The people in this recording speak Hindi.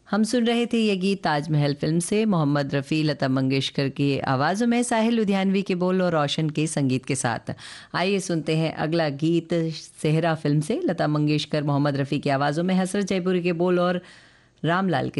हम सुन रहे थे ये गीत ताजमहल फिल्म से, मोहम्मद रफ़ी, लता मंगेशकर की आवाज़ों में, साहिल लुधियानवी के बोल और रोशन के संगीत के साथ। आइए सुनते हैं अगला गीत सेहरा फिल्म से, लता मंगेशकर, मोहम्मद रफ़ी की आवाज़ों में, हसरत जयपुरी के बोल और रामलाल के